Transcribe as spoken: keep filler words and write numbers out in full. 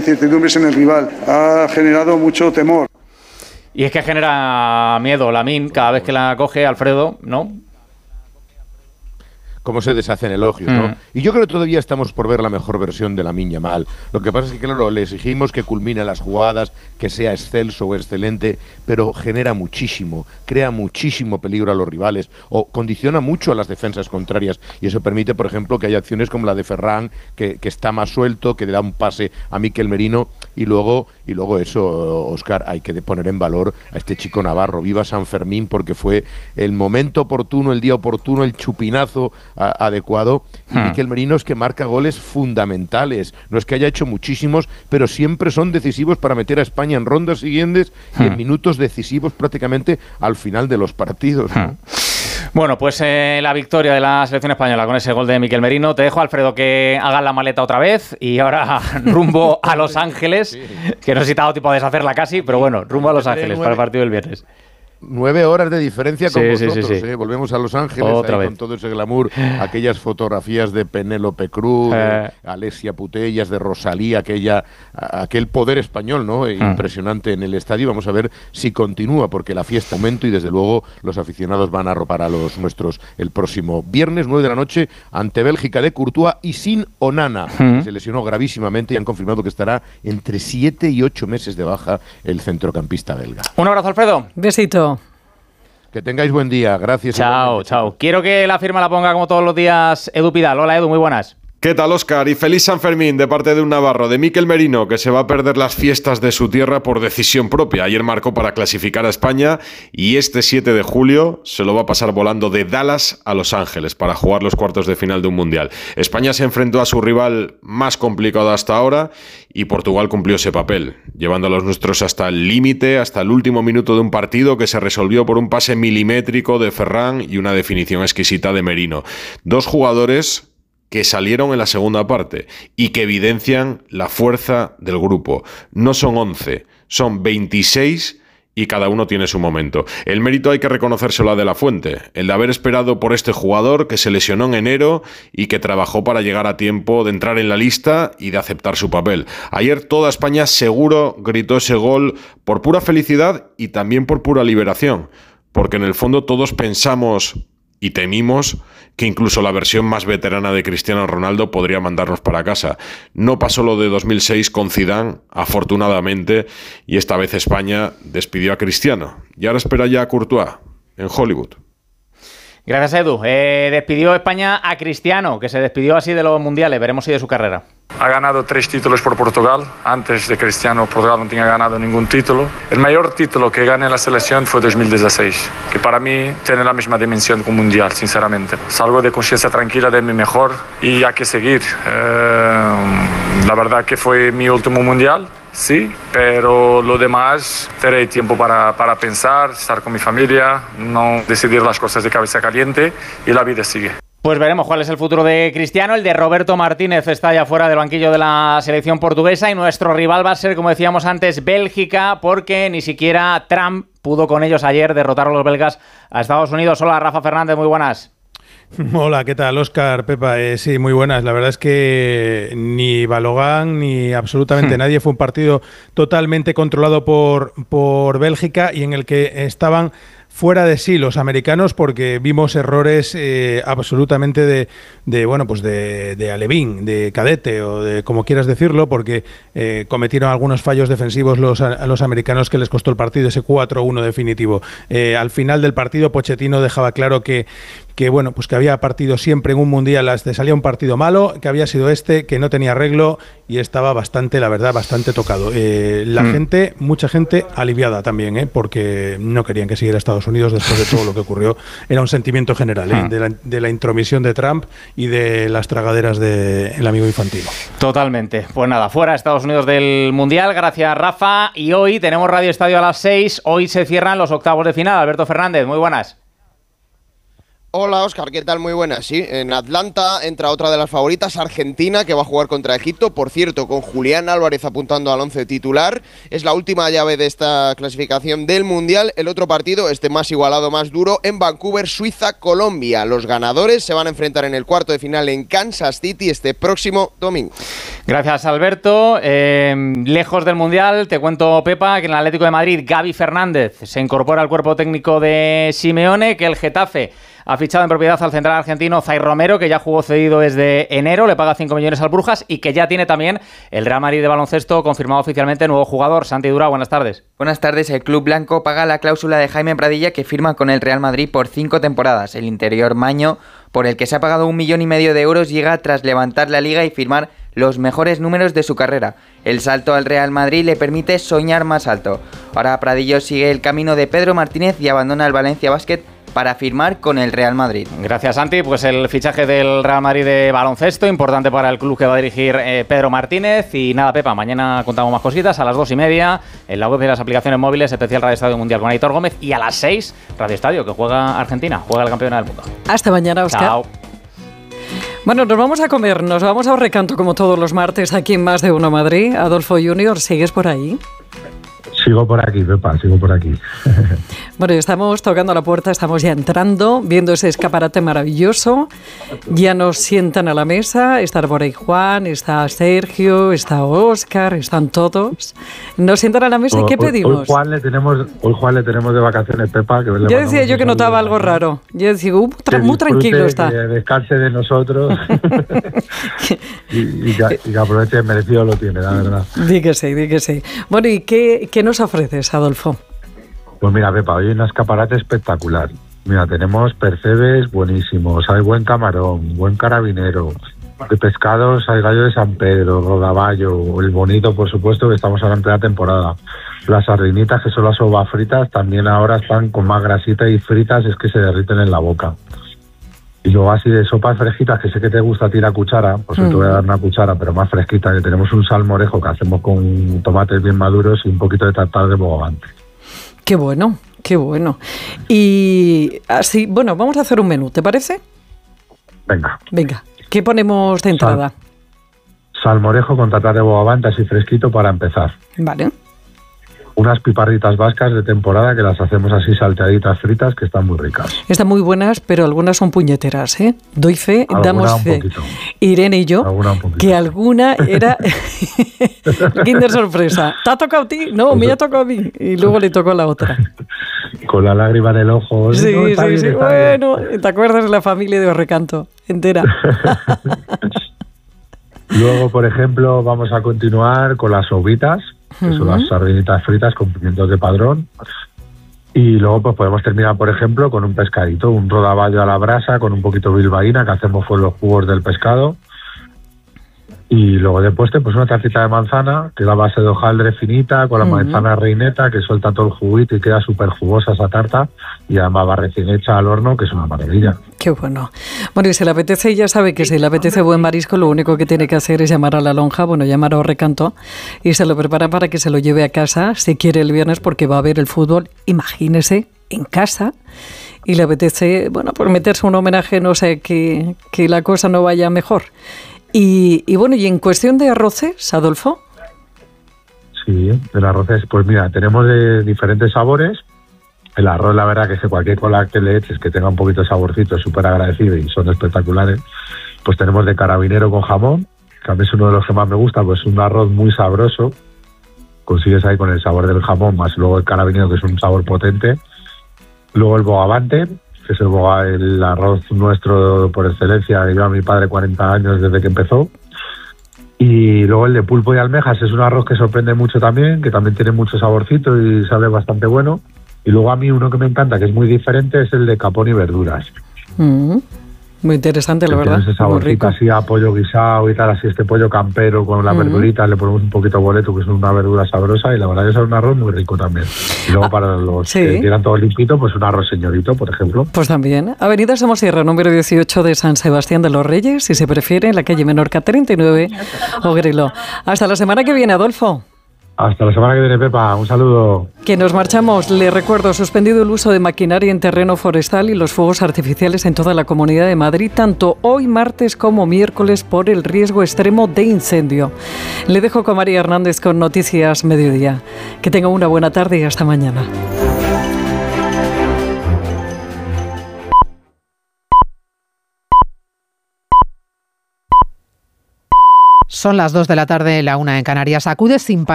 incertidumbres en el rival. Ha generado mucho temor. Y es que genera miedo Lamine cada vez que la coge Alfredo, ¿no? Cómo se deshacen elogios, ¿no? Mm. Y yo creo que todavía estamos por ver la mejor versión de Lamine Yamal. Lo que pasa es que, claro, le exigimos que culmine las jugadas, que sea excelso o excelente, pero genera muchísimo, crea muchísimo peligro a los rivales o condiciona mucho a las defensas contrarias. Y eso permite, por ejemplo, que haya acciones como la de Ferran, que, que está más suelto, que le da un pase a Mikel Merino y luego, y luego eso, Óscar, hay que poner en valor a este chico navarro. Viva San Fermín, porque fue el momento oportuno, el día oportuno, el chupinazo adecuado. Y hmm. Mikel Merino es que marca goles fundamentales. No es que haya hecho muchísimos, pero siempre son decisivos para meter a España en rondas siguientes hmm. y en minutos decisivos prácticamente al final de los partidos, ¿no? Hmm. Bueno, pues eh, la victoria de la selección española con ese gol de Mikel Merino. Te dejo, Alfredo, que hagas la maleta otra vez y ahora rumbo a Los Ángeles, que no he citado tiempo a deshacerla casi, pero bueno, rumbo a Los Ángeles para el partido del viernes. Nueve horas de diferencia con sí, vosotros, sí, sí, sí. ¿eh? Volvemos a Los Ángeles ahí con todo ese glamour, aquellas fotografías de Penélope Cruz, eh. de Alessia Putellas, de Rosalía, aquella, aquel poder español, ¿no? Eh. Impresionante en el estadio. Vamos a ver si continúa, porque la fiesta aumenta y desde luego los aficionados van a arropar a los nuestros el próximo viernes, nueve de la noche, ante Bélgica de Courtois y sin Onana. Mm. Se lesionó gravísimamente y han confirmado que estará entre siete y ocho meses de baja el centrocampista belga. Un abrazo, Alfredo. Besito. Que tengáis buen día, gracias. Chao, chao. Quiero que la firma la ponga como todos los días Edu Pidal. Hola, Edu, muy buenas. ¿Qué tal, Óscar? Y feliz San Fermín de parte de un navarro, de Mikel Merino, que se va a perder las fiestas de su tierra por decisión propia. Ayer marcó para clasificar a España y este siete de julio se lo va a pasar volando de Dallas a Los Ángeles para jugar los cuartos de final de un mundial. España se enfrentó a su rival más complicado hasta ahora y Portugal cumplió ese papel, llevando a los nuestros hasta el límite, hasta el último minuto de un partido que se resolvió por un pase milimétrico de Ferran y una definición exquisita de Merino. Dos jugadores que salieron en la segunda parte y que evidencian la fuerza del grupo. No son once, son veintiséis y cada uno tiene su momento. El mérito hay que reconocérselo a De La Fuente, el de haber esperado por este jugador que se lesionó en enero y que trabajó para llegar a tiempo de entrar en la lista y de aceptar su papel. Ayer toda España seguro gritó ese gol por pura felicidad y también por pura liberación, porque en el fondo todos pensamos y temimos que incluso la versión más veterana de Cristiano Ronaldo podría mandarnos para casa. No pasó lo de dos mil seis con Zidane, afortunadamente, y esta vez España despidió a Cristiano. Y ahora espera ya a Courtois, en Hollywood. Gracias, Edu. Eh, despidió España a Cristiano, que se despidió así de los mundiales. Veremos si de su carrera. Ha ganado tres títulos por Portugal. Antes de Cristiano, Portugal no tenía ganado ningún título. El mayor título que gané en la selección fue dos mil dieciséis, que para mí tiene la misma dimensión que un mundial, sinceramente. Salgo de conciencia tranquila de mi mejor y hay que seguir. Eh, la verdad que fue mi último mundial, sí, pero lo demás tendré tiempo para, para pensar, estar con mi familia, no decidir las cosas de cabeza caliente y la vida sigue. Pues veremos cuál es el futuro de Cristiano. El de Roberto Martínez está ya fuera del banquillo de la selección portuguesa y nuestro rival va a ser, como decíamos antes, Bélgica, porque ni siquiera Trump pudo con ellos ayer derrotar a los belgas a Estados Unidos. Hola, Rafa Fernández, muy buenas. Hola, ¿qué tal? Óscar, Pepa, eh, sí, muy buenas. La verdad es que ni Balogan ni absolutamente hmm. nadie. Fue un partido totalmente controlado por, por Bélgica y en el que estaban fuera de sí los americanos, porque vimos errores eh, absolutamente de, de bueno pues de, de alevín, de cadete o de como quieras decirlo, porque eh, cometieron algunos fallos defensivos los, a los americanos que les costó el partido, ese cuatro uno definitivo. Eh, al final del partido Pochettino dejaba claro que que bueno, pues que había partido siempre en un mundial, te salía un partido malo, que había sido este, que no tenía arreglo y estaba bastante, la verdad, bastante tocado. Eh, la mm. gente, mucha gente aliviada también, ¿eh? Porque no querían que siguiera Estados Unidos después de todo lo que ocurrió. Era un sentimiento general, ¿eh? de, la, de la intromisión de Trump y de las tragaderas del amigo Infantino. Totalmente. Pues nada, fuera Estados Unidos del mundial. Gracias, Rafa. Y hoy tenemos Radio Estadio a las seis. Hoy se cierran los octavos de final. Alberto Fernández, muy buenas. Hola, Óscar, ¿qué tal? Muy buenas. Sí, en Atlanta entra otra de las favoritas, Argentina, que va a jugar contra Egipto. Por cierto, con Julián Álvarez apuntando al once titular. Es la última llave de esta clasificación del Mundial. El otro partido, este más igualado, más duro, en Vancouver, Suiza, Colombia. Los ganadores se van a enfrentar en el cuarto de final en Kansas City este próximo domingo. Gracias, Alberto. Eh, lejos del Mundial, te cuento, Pepa, que en el Atlético de Madrid, Gavi Fernández se incorpora al cuerpo técnico de Simeone, que el Getafe ha fichado en propiedad al central argentino Zay Romero, que ya jugó cedido desde enero, le paga cinco millones al Brujas, y que ya tiene también el Real Madrid de baloncesto confirmado oficialmente nuevo jugador. Santi Dura, buenas tardes. Buenas tardes. El club blanco paga la cláusula de Jaime Pradilla, que firma con el Real Madrid por cinco temporadas. El interior maño, por el que se ha pagado un millón y medio de euros, llega tras levantar la liga y firmar los mejores números de su carrera. El salto al Real Madrid le permite soñar más alto. Ahora Pradillo sigue el camino de Pedro Martínez y abandona el Valencia Basket para firmar con el Real Madrid. Gracias, Santi. Pues el fichaje del Real Madrid de baloncesto, importante para el club que va a dirigir eh, Pedro Martínez. Y nada, Pepa, mañana contamos más cositas a las dos y media en la web de las aplicaciones móviles, especial Radio Estadio Mundial con Aitor Gómez, y a las seis, Radio Estadio, que juega Argentina, juega el campeona del mundo. Hasta mañana, Óscar. Chao. Bueno, nos vamos a comer, nos vamos a un recanto como todos los martes aquí en Más de Uno Madrid. Adolfo Junior, ¿sigues por ahí? Sigo por aquí, Pepa, sigo por aquí. Bueno, estamos tocando la puerta, estamos ya entrando, viendo ese escaparate maravilloso. Ya nos sientan a la mesa, está por ahí Juan, está Sergio, está Óscar, están todos. Nos sientan a la mesa, ¿y qué pedimos? Hoy Juan le tenemos, hoy Juan le tenemos de vacaciones, Pepa. Que yo decía yo que notaba algo raro. Yo decía, uh, tra- muy tranquilo está. Que descanse de nosotros y, y, que, y que aproveche, merecido lo tiene, la verdad. Di que sí, di que sí. Bueno, ¿y qué, qué nos ofreces, Adolfo? Pues mira, Pepa, hoy hay un escaparate espectacular. Mira, tenemos percebes buenísimos, hay buen camarón, buen carabinero. De pescados hay gallo de San Pedro, rodaballo, el bonito, por supuesto, que estamos ahora en plena temporada. Las sardinitas, que son las uvas fritas, también ahora están con más grasita y fritas, es que se derriten en la boca. Y luego así de sopas fresquitas, que sé que te gusta tirar cuchara, pues mm. te voy a dar una cuchara, pero más fresquita, que tenemos un salmorejo que hacemos con tomates bien maduros y un poquito de tartar de bogavante. Qué bueno, qué bueno. Y así, bueno, vamos a hacer un menú, ¿te parece? Venga. Venga, ¿qué ponemos de entrada? Sal, salmorejo con tartar de bogavante así fresquito para empezar. Vale. Unas piparritas vascas de temporada que las hacemos así salteaditas fritas, que están muy ricas. Están muy buenas, pero algunas son puñeteras, ¿eh? Doy fe, alguna damos fe. Poquito. Irene y yo, que alguna era Kinder sorpresa. ¿Te ha tocado a ti? No, me ha tocado a mí. Y luego le tocó a la otra. Con la lágrima en el ojo. Sí, no, sí, bien, sí. Bueno, bien. ¿Te acuerdas de la familia de Orrecanto? Entera. Luego, por ejemplo, vamos a continuar con las ovitas, que uh-huh. son las sardinitas fritas con pimientos de padrón. Y luego pues podemos terminar, por ejemplo, con un pescadito, un rodaballo a la brasa con un poquito de bilbaína que hacemos con los jugos del pescado. Y luego de postre, pues una tartita de manzana, que es la base de hojaldre finita, con la uh-huh. manzana reineta, que suelta todo el juguito y queda súper jugosa esa tarta. Y además va recién hecha al horno, que es una maravilla. Qué bueno. Bueno, y si le apetece, ya sabe que si le apetece buen marisco, lo único que tiene que hacer es llamar a la lonja, bueno, llamar a Orrecanto, y se lo prepara para que se lo lleve a casa, si quiere el viernes, porque va a ver el fútbol, imagínese, en casa. Y le apetece, bueno, por meterse un homenaje, no sé, que, que la cosa no vaya mejor. Y, y bueno, y en cuestión de arroces, Adolfo. Sí, el arroces, pues mira, tenemos de diferentes sabores. El arroz, la verdad, que es que cualquier cola que le eches que tenga un poquito de saborcito es súper agradecido y son espectaculares. Pues tenemos de carabinero con jamón, que a mí es uno de los que más me gusta, pues es un arroz muy sabroso. Consigues ahí con el sabor del jamón, más luego el carabinero, que es un sabor potente. Luego el bogavante, que es el, boga, el arroz nuestro por excelencia, que lleva mi padre cuarenta años desde que empezó. Y luego el de pulpo y almejas es un arroz que sorprende mucho también, que también tiene mucho saborcito y sabe bastante bueno. Y luego a mí uno que me encanta, que es muy diferente, es el de capón y verduras. Mm, muy interesante, la verdad. Ese saborcito así a pollo guisado y tal, así este pollo campero con las mm. verduritas, le ponemos un poquito de boleto, que es una verdura sabrosa, y la verdad que es un arroz muy rico también. Y luego ah, para los sí. que quieran todo limpito, pues un arroz señorito, por ejemplo. Pues también. Avenida Somosierra, número dieciocho de San Sebastián de los Reyes, si se prefiere, en la calle Menorca treinta y nueve, Ogrelo. Hasta la semana que viene, Adolfo. Hasta la semana que viene, Pepa. Un saludo. Que nos marchamos. Le recuerdo, suspendido el uso de maquinaria en terreno forestal y los fuegos artificiales en toda la Comunidad de Madrid, tanto hoy martes como miércoles, por el riesgo extremo de incendio. Le dejo con María Hernández con Noticias Mediodía. Que tenga una buena tarde y hasta mañana. Son las dos de la tarde, la una en Canarias. Acude sin parar.